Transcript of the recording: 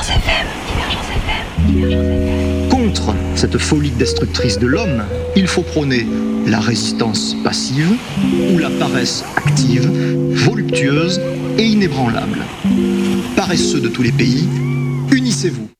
FM. Divergence FM. Divergence FM. Contre cette folie destructrice de l'homme, il faut prôner la résistance passive ou la paresse active, voluptueuse et inébranlable. Paresseux de tous les pays, unissez-vous.